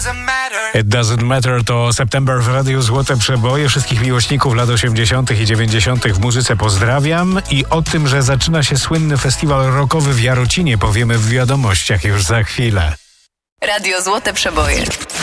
It Doesn't Matter to September w Radiu Złote Przeboje. Wszystkich miłośników lat 80. i 90. w muzyce pozdrawiam i o tym, że zaczyna się słynny festiwal rockowy w Jarocinie, powiemy w wiadomościach już za chwilę. Radio Złote Przeboje.